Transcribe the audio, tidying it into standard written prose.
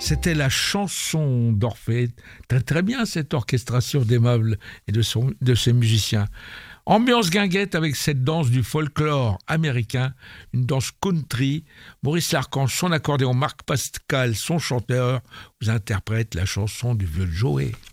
C'était la chanson d'Orphée. Très très bien cette orchestration d'Aimable et de ses musiciens. Ambiance guinguette avec cette danse du folklore américain, une danse country. Maurice Larchange, son accordéon, Marc Pascal, son chanteur, vous interprète la chanson du vieux Joey.